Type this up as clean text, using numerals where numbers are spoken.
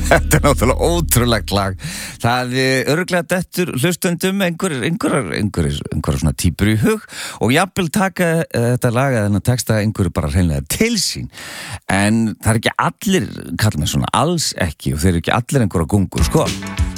Þetta náttúrulega ótrúlegt lag. Það örugglega dettur hlustendum einhverjar svona típur í hug og jafnvel taka þetta lag eða þennan texta einhverju bara hreinlega til sín. En það ekki allir, kalla mig svona, alls ekki og þeir ekki allir einhverja gungur, sko.